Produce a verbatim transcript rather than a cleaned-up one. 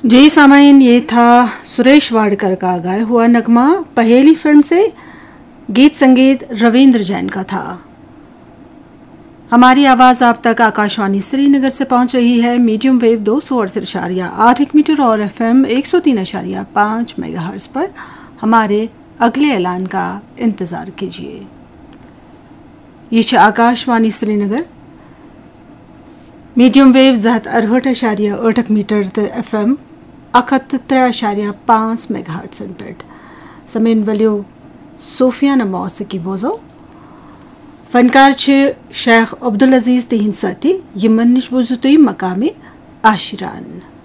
जी सामाइन, ये था सुरेश वाडकर का गाया हुआ नगमा पहेली फिल्म से। गीत संगीत रविंद्र जैन का था। हमारी आवाज़ आप तक आकाशवाणी श्रीनगर से पहुंच रही है मीडियम वेव दो सौ अड़सठ अशारिया आठ एक मीटर और एफ एम एक सौ तीन अशारिया पाँच मेगा हर्ट्ज पर। हमारे अगले ऐलान का इंतज़ार कीजिए। ये आकाशवाणी श्रीनगर मीडियम वेव जहत अरहठ अशारिया अठक मीटर एफ एम अखत्तर अशारिया पाँच मेगा हर्ट्ज पेट समेन वलियो सोफियाना मौसीकी बोजो फनकार छे शेख अब्दुल अजीज तीन साथी यमन निश बुजुतुई मकामी आशिरान।